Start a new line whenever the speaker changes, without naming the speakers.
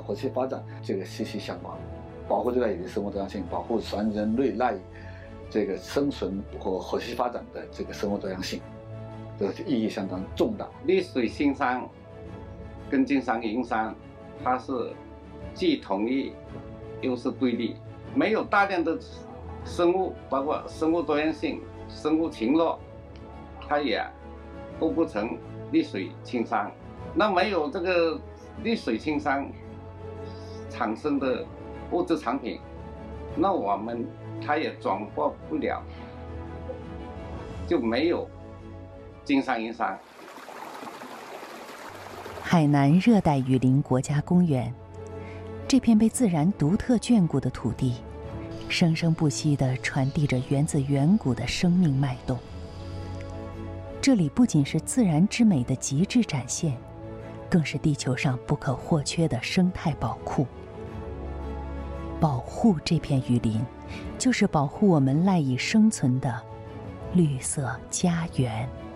和谐发展这个息息相关。保护热带雨林生物多样性，保护全人类赖以这个生存和和谐发展的这个生物多样性，这个意义相当重大。
丽水新山跟金山银山，它是既统一又是对立，没有大量的生物，包括生物多样性、生物群落，它也构不成丽水青山。那没有这个丽水青山产生的物质产品，那我们它也转化不了，就没有金山银山。
海南热带雨林国家公园，这片被自然独特眷顾的土地，生生不息地传递着源自远古的生命脉动。这里不仅是自然之美的极致展现，更是地球上不可或缺的生态宝库。保护这片雨林，就是保护我们赖以生存的绿色家园。